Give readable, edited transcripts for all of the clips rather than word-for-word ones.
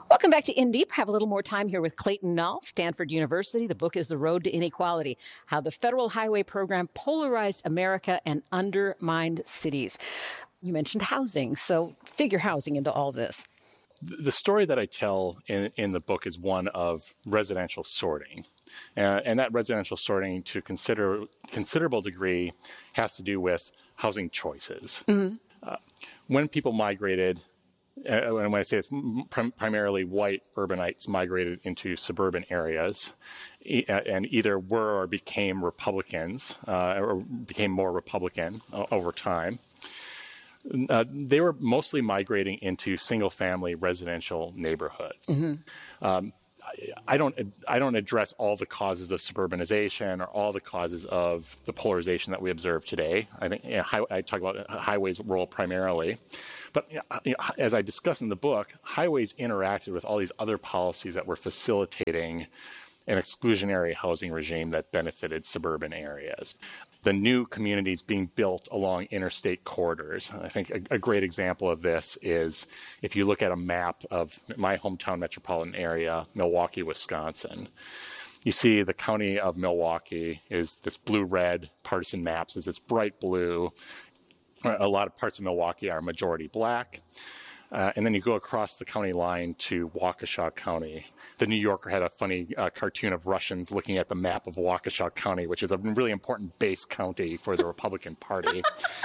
Welcome back to In Deep. Have a little more time here with Clayton Null, Stanford University. The book is The Road to Inequality, How the Federal Highway Program Polarized America and Undermined Cities. You mentioned housing, so figure housing into all this. The story that I tell in the book is one of residential sorting. And that residential sorting, to considerable degree, has to do with housing choices. Mm-hmm. When people migrated, and when I say it's primarily white urbanites migrated into suburban areas and either were or became Republicans or became more Republican over time, they were mostly migrating into single-family residential neighborhoods. Mm-hmm. I don't address all the causes of suburbanization or all the causes of the polarization that we observe today. I think I talk about highways' role primarily, but as I discuss in the book, highways interacted with all these other policies that were facilitating an exclusionary housing regime that benefited suburban areas. The new communities being built along interstate corridors. I think a great example of this is if you look at a map of my hometown metropolitan area, Milwaukee, Wisconsin. You see the county of Milwaukee is this blue-red partisan maps, is this bright blue. A lot of parts of Milwaukee are majority black. And then you go across the county line to Waukesha County. The New Yorker had a funny cartoon of Russians looking at the map of Waukesha County, which is a really important base county for the Republican Party.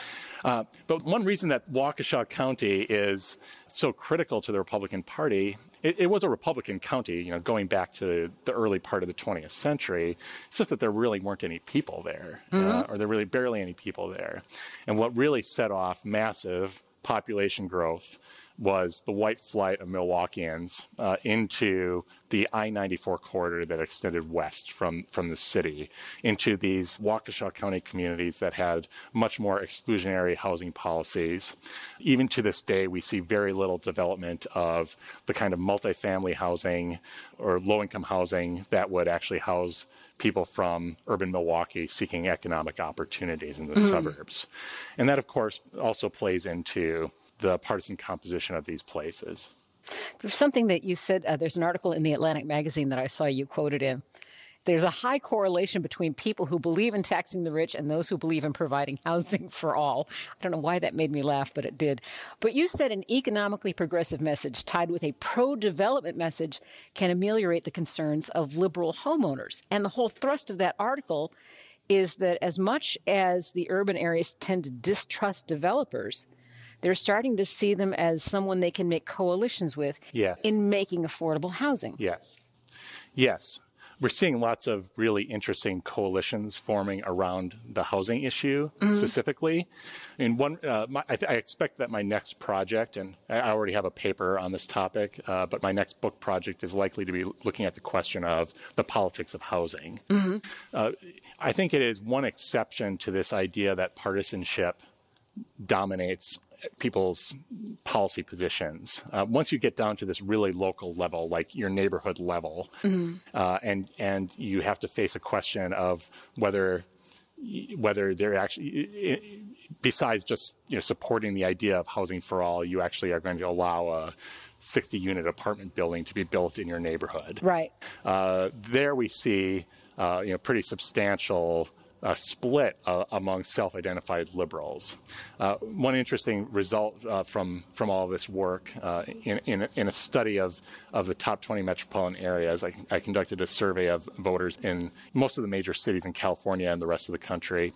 But one reason that Waukesha County is so critical to the Republican Party, it was a Republican county, going back to the early part of the 20th century. It's just that there really weren't any people there, or there really barely any people there. And what really set off massive population growth was the white flight of Milwaukeeans into the I-94 corridor that extended west from the city into these Waukesha County communities that had much more exclusionary housing policies. Even to this day, we see very little development of the kind of multifamily housing or low-income housing that would actually house people from urban Milwaukee seeking economic opportunities in the suburbs. And that, of course, also plays into the partisan composition of these places. There's something that you said, there's an article in the Atlantic magazine that I saw you quoted in. There's a high correlation between people who believe in taxing the rich and those who believe in providing housing for all. I don't know why that made me laugh, but it did. But you said an economically progressive message tied with a pro-development message can ameliorate the concerns of liberal homeowners. And the whole thrust of that article is that as much as the urban areas tend to distrust developers, they're starting to see them as someone they can make coalitions with in making affordable housing. Yes. We're seeing lots of really interesting coalitions forming around the housing issue specifically. And I expect that my next project, and I already have a paper on this topic, but my next book project is likely to be looking at the question of the politics of housing. I think it is one exception to this idea that partisanship dominates people's policy positions. Once you get down to this really local level, like your neighborhood level, and you have to face a question of whether they're actually, besides just supporting the idea of housing for all, you actually are going to allow a 60-unit apartment building to be built in your neighborhood. Right. There we see pretty substantial split among self-identified liberals. One interesting result from all of this work in a study of the top 20 metropolitan areas, I conducted a survey of voters in most of the major cities in California and the rest of the country.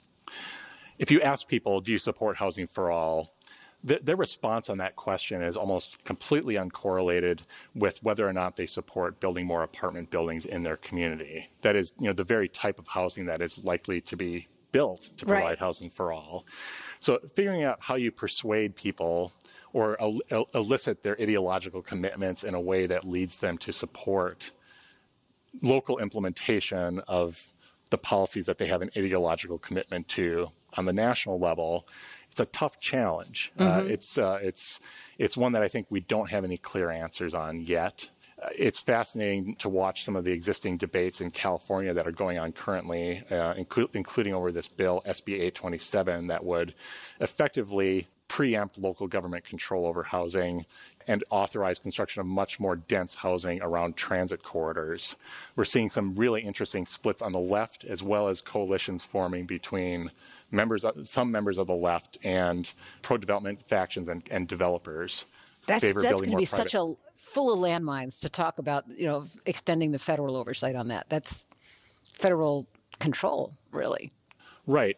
If you ask people, do you support housing for all? Their response on that question is almost completely uncorrelated with whether or not they support building more apartment buildings in their community. That is, the very type of housing that is likely to be built to provide housing for all. So figuring out how you persuade people or elicit their ideological commitments in a way that leads them to support local implementation of the policies that they have an ideological commitment to on the national level, it's a tough challenge. It's one that I think we don't have any clear answers on yet. It's fascinating to watch some of the existing debates in California that are going on currently, including over this bill, SB 827, that would effectively preempt local government control over housing and authorize construction of much more dense housing around transit corridors. We're seeing some really interesting splits on the left, as well as coalitions forming between some members of the left and pro-development factions and developers. That's going to be such a full of landmines to talk about, extending the federal oversight on that. That's federal control, really. Right.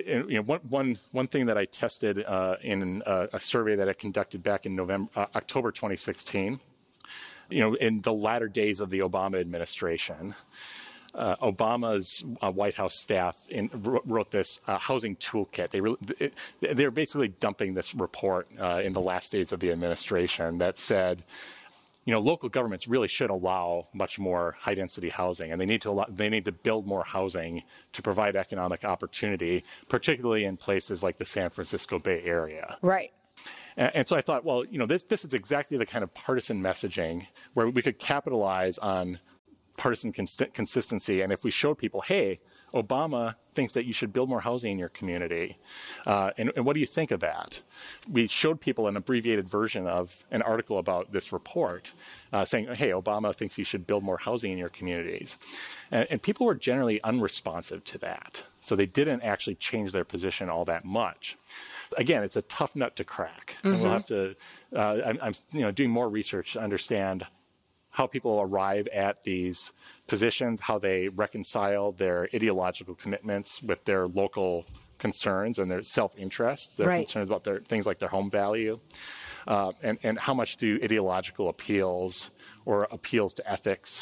One thing that I tested in a survey that I conducted back in October 2016, in the latter days of the Obama administration, Obama's White House staff wrote this housing toolkit. They were basically dumping this report in the last days of the administration that said, local governments really should allow much more high-density housing, and they need to build more housing to provide economic opportunity, particularly in places like the San Francisco Bay Area. Right. And so I thought, well, this is exactly the kind of partisan messaging where we could capitalize on partisan consistency, and if we showed people, hey, Obama thinks that you should build more housing in your community. And what do you think of that? We showed people an abbreviated version of an article about this report saying, hey, Obama thinks you should build more housing in your communities. And people were generally unresponsive to that. So they didn't actually change their position all that much. Again, it's a tough nut to crack. Mm-hmm. And we'll have to, I'm doing more research to understand how people arrive at these positions, how they reconcile their ideological commitments with their local concerns and their self-interest, their concerns about their things like their home value, and how much do ideological appeals or appeals to ethics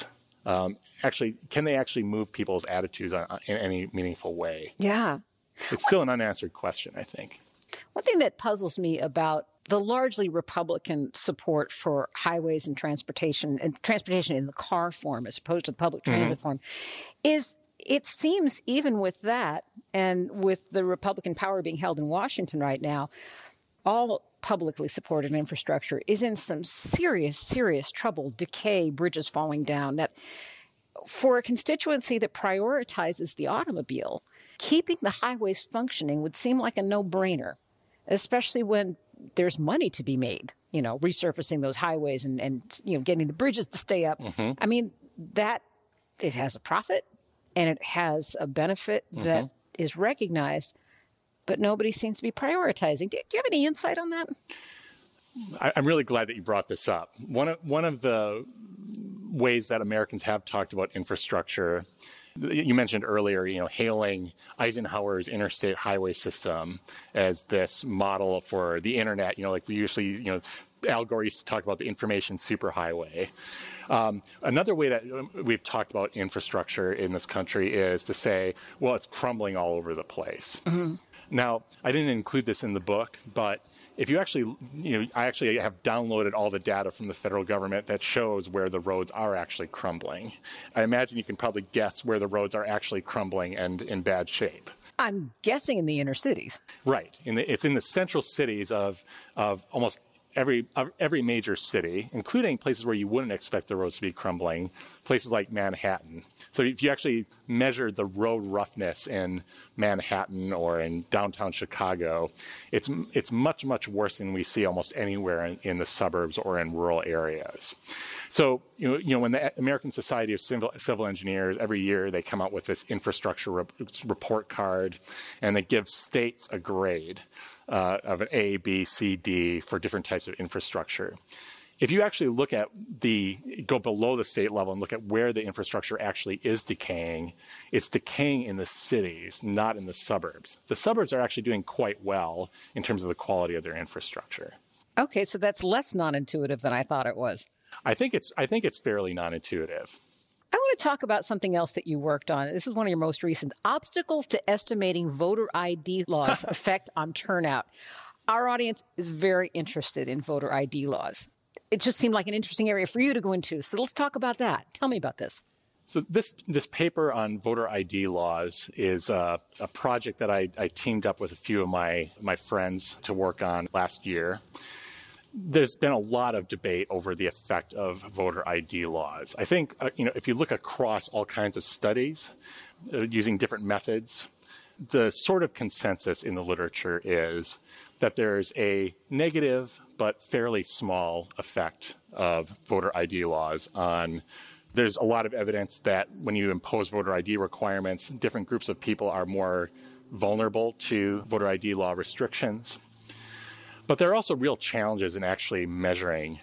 can they actually move people's attitudes in any meaningful way? Yeah. It's still an unanswered question, I think. One thing that puzzles me about the largely Republican support for highways and transportation in the car form as opposed to the public transit form is it seems even with that and with the Republican power being held in Washington right now, all publicly supported infrastructure is in some serious, serious trouble, decay, bridges falling down. That for a constituency that prioritizes the automobile, keeping the highways functioning would seem like a no-brainer, especially when there's money to be made, resurfacing those highways and getting the bridges to stay up. Mm-hmm. I mean, that it has a profit and it has a benefit that is recognized, but nobody seems to be prioritizing. Do you have any insight on that? I'm really glad that you brought this up. One of the ways that Americans have talked about infrastructure, you mentioned earlier, hailing Eisenhower's interstate highway system as this model for the internet, like we usually, Al Gore used to talk about the information superhighway. Another way that we've talked about infrastructure in this country is to say, well, it's crumbling all over the place. Mm-hmm. Now, I didn't include this in the book, but if you actually, I actually have downloaded all the data from the federal government that shows where the roads are actually crumbling. I imagine you can probably guess where the roads are actually crumbling and in bad shape. I'm guessing in the inner cities. Right. It's in the central cities of almost every major city, including places where you wouldn't expect the roads to be crumbling, places like Manhattan. So if you actually measured the road roughness in Manhattan or in downtown Chicago, it's much, much worse than we see almost anywhere in the suburbs or in rural areas. So, when the American Society of Civil Engineers, every year they come out with this infrastructure report card, and they give states a grade of an A, B, C, D for different types of infrastructure. If you actually go below the state level and look at where the infrastructure actually is decaying, it's decaying in the cities, not in the suburbs. The suburbs are actually doing quite well in terms of the quality of their infrastructure. Okay, so that's less non-intuitive than I thought it was. I think it's fairly non-intuitive. I want to talk about something else that you worked on. This is one of your most recent obstacles to estimating voter ID laws' effect on turnout. Our audience is very interested in voter ID laws. It just seemed like an interesting area for you to go into. So let's talk about that. Tell me about this. So this paper on voter ID laws is a project that I teamed up with a few of my friends to work on last year. There's been a lot of debate over the effect of voter ID laws. I think, if you look across all kinds of studies using different methods, the sort of consensus in the literature is that there's a negative but fairly small effect of voter ID laws on. There's a lot of evidence that when you impose voter ID requirements, different groups of people are more vulnerable to voter ID law restrictions. But there are also real challenges in actually measuring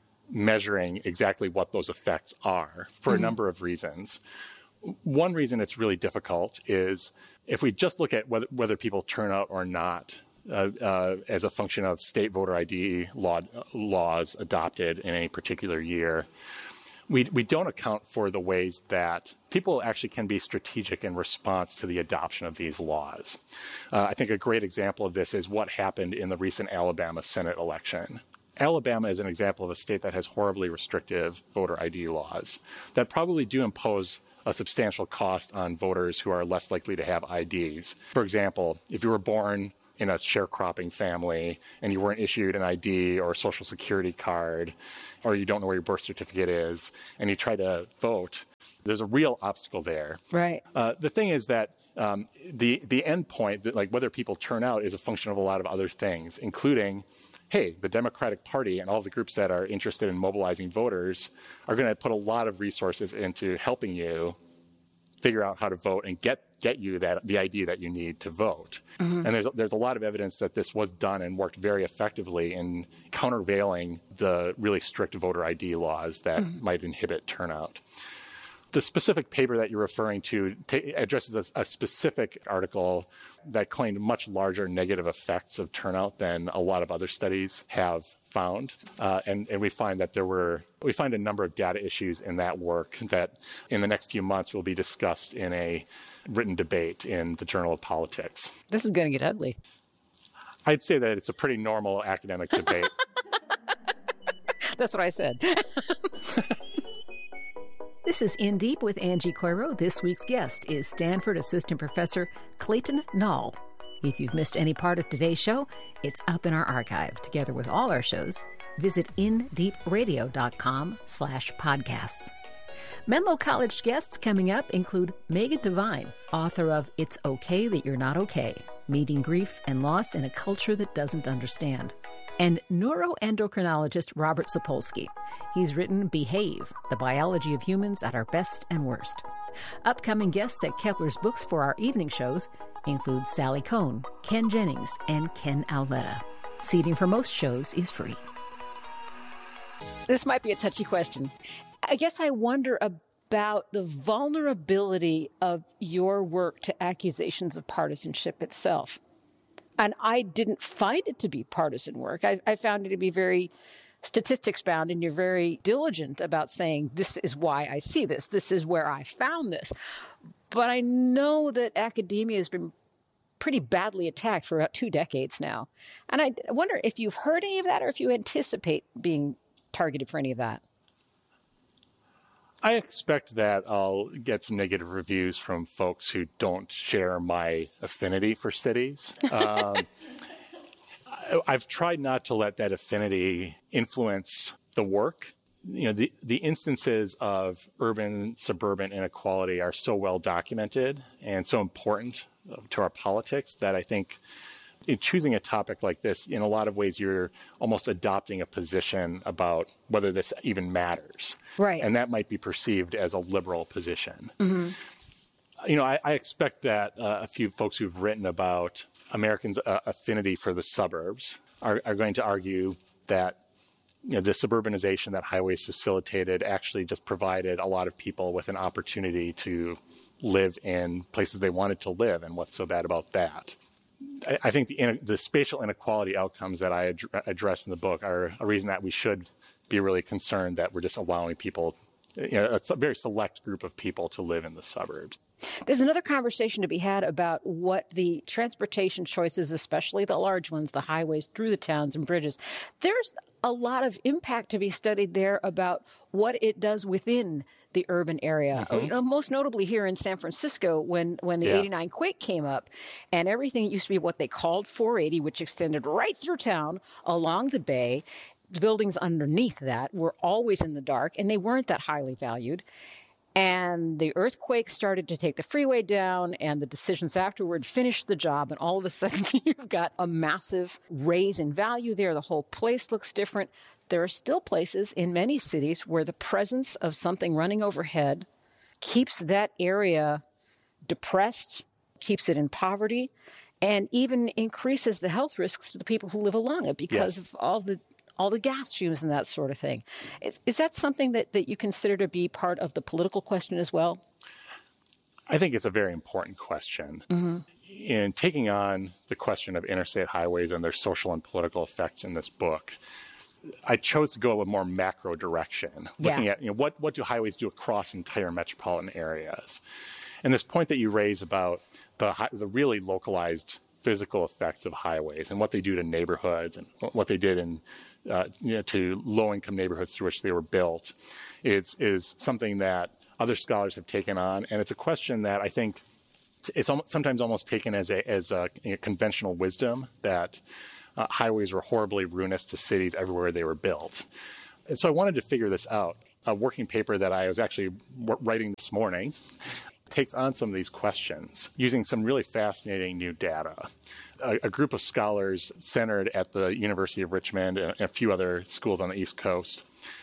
exactly what those effects are for a number of reasons. One reason it's really difficult is if we just look at whether people turn out or not as a function of state voter ID laws adopted in any particular year, we don't account for the ways that people actually can be strategic in response to the adoption of these laws. I think a great example of this is what happened in the recent Alabama Senate election. Alabama is an example of a state that has horribly restrictive voter ID laws that probably do impose a substantial cost on voters who are less likely to have IDs. For example, if you were born in a sharecropping family and you weren't issued an ID or a social security card, or you don't know where your birth certificate is, and you try to vote, there's a real obstacle there. Right. The thing is that the end point, that, like whether people turn out, is a function of a lot of other things, including, hey, the Democratic Party and all the groups that are interested in mobilizing voters are going to put a lot of resources into helping you figure out how to vote and get you the ID that you need to vote. Mm-hmm. And there's a lot of evidence that this was done and worked very effectively in countervailing the really strict voter ID laws that might inhibit turnout. The specific paper that you're referring to addresses a specific article that claimed much larger negative effects of turnout than a lot of other studies have found. And we find that we find a number of data issues in that work that in the next few months will be discussed in a written debate in the Journal of Politics. This is going to get ugly. I'd say that it's a pretty normal academic debate. That's what I said. This is In Deep with Angie Coiro. This week's guest is Stanford Assistant Professor Clayton Nall. If you've missed any part of today's show, it's up in our archive, together with all our shows. Visit indeepradio.com/podcasts. Menlo College guests coming up include Megan Devine, author of It's Okay That You're Not Okay, Meeting Grief and Loss in a Culture That Doesn't Understand, and neuroendocrinologist Robert Sapolsky. He's written Behave, The Biology of Humans at Our Best and Worst. Upcoming guests at Kepler's Books for our evening shows include Sally Cohn, Ken Jennings, and Ken Auletta. Seating for most shows is free. This might be a touchy question. I guess I wonder about the vulnerability of your work to accusations of partisanship itself. And I didn't find it to be partisan work. I found it to be very statistics bound, and you're very diligent about saying, this is why I see this. This is where I found this. But I know that academia has been pretty badly attacked for about 2 decades now. And I wonder if you've heard any of that or if you anticipate being targeted for any of that. I expect that I'll get some negative reviews from folks who don't share my affinity for cities. I've tried not to let that affinity influence the work. You know, the instances of urban-suburban inequality are so well documented and so important to our politics that I think in choosing a topic like this, in a lot of ways, you're almost adopting a position about whether this even matters. Right. And that might be perceived as a liberal position. Mm-hmm. You know, I expect that a few folks who've written about Americans' affinity for the suburbs are going to argue that, you know, the suburbanization that highways facilitated actually just provided a lot of people with an opportunity to live in places they wanted to live, and what's so bad about that? I think the spatial inequality outcomes that I address in the book are a reason that we should be really concerned that we're just allowing people, you know, a very select group of people to live in the suburbs. There's another conversation to be had about what the transportation choices, especially the large ones, the highways through the towns and bridges. There's a lot of impact to be studied there about what it does within the urban area. Mm-hmm. You know, most notably here in San Francisco, when the 89 quake came up, and everything used to be what they called 480, which extended right through town along the bay. The buildings underneath that were always in the dark, and they weren't that highly valued. And the earthquake started to take the freeway down, and the decisions afterward finished the job. And all of a sudden, you've got a massive raise in value there. The whole place looks different. There are still places in many cities where the presence of something running overhead keeps that area depressed, keeps it in poverty, and even increases the health risks to the people who live along it because of all the gas fumes and that sort of thing. Is that something that you consider to be part of the political question as well? I think it's a very important question. Mm-hmm. In taking on the question of interstate highways and their social and political effects in this book, I chose to go a more macro direction, looking at what do highways do across entire metropolitan areas. And this point that you raise about the really localized physical effects of highways and what they do to neighborhoods and what they did in to low-income neighborhoods through which they were built is something that other scholars have taken on, and it's a question that I think it's sometimes almost taken as a conventional wisdom that highways were horribly ruinous to cities everywhere they were built. And so I wanted to figure this out. A working paper that I was actually writing this morning takes on some of these questions using some really fascinating new data. A group of scholars centered at the University of Richmond and a few other schools on the East Coast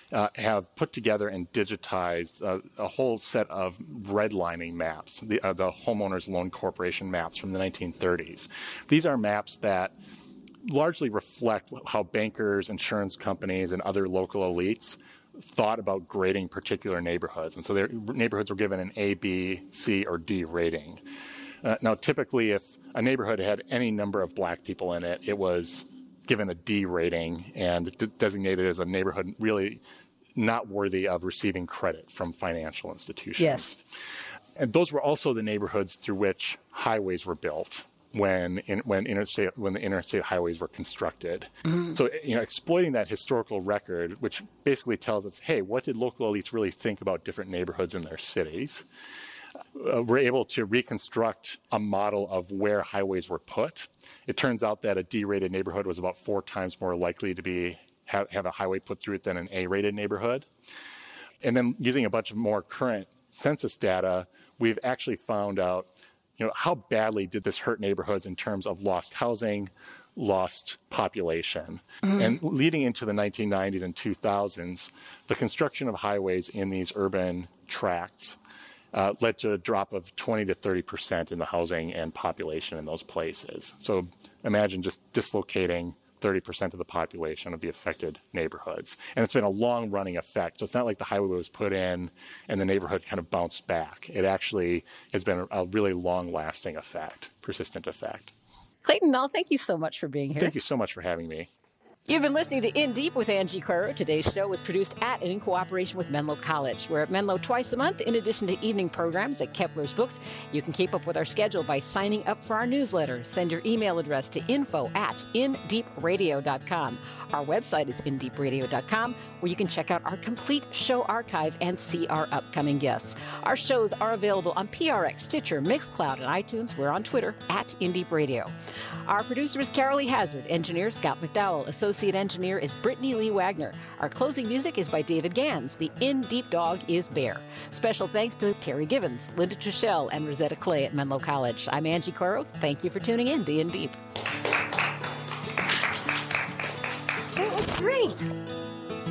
have put together and digitized a whole set of redlining maps, the Homeowners Loan Corporation maps from the 1930s. These are maps that largely reflect how bankers, insurance companies, and other local elites thought about grading particular neighborhoods. And so their neighborhoods were given an A, B, C, or D rating. Now, typically, if a neighborhood had any number of black people in it, it was given a D rating and designated as a neighborhood really not worthy of receiving credit from financial institutions. Yes. And those were also the neighborhoods through which highways were built when the interstate highways were constructed. Mm-hmm. So, exploiting that historical record, which basically tells us, hey, what did local elites really think about different neighborhoods in their cities? We're able to reconstruct a model of where highways were put. It turns out that a D-rated neighborhood was about 4 times more likely to have a highway put through it than an A-rated neighborhood. And then using a bunch of more current census data, we've actually found out how badly did this hurt neighborhoods in terms of lost housing, lost population. Mm-hmm. And leading into the 1990s and 2000s, the construction of highways in these urban tracts led to a drop of 20 to 30% in the housing and population in those places. So imagine just dislocating 30% of the population of the affected neighborhoods. And it's been a long-running effect. So it's not like the highway was put in and the neighborhood kind of bounced back. It actually has been a really long-lasting effect, persistent effect. Clayton Null, thank you so much for being here. Thank you so much for having me. You've been listening to In Deep with Angie Coiro. Today's show was produced at and in cooperation with Menlo College. We're at Menlo twice a month, in addition to evening programs at Kepler's Books. You can keep up with our schedule by signing up for our newsletter. Send your email address to info@indeepradio.com. Our website is indeepradio.com, where you can check out our complete show archive and see our upcoming guests. Our shows are available on PRX, Stitcher, Mixcloud, and iTunes. We're on Twitter @InDeepRadio. Our producer is Carolee Hazard. Engineer Scott McDowell. Associate engineer is Brittany Lee Wagner. Our closing music is by David Gans. The In Deep dog is Bear. Special thanks to Terry Givens, Linda Trushell, and Rosetta Clay at Menlo College. I'm Angie Coiro. Thank you for tuning in to In Deep. It was great.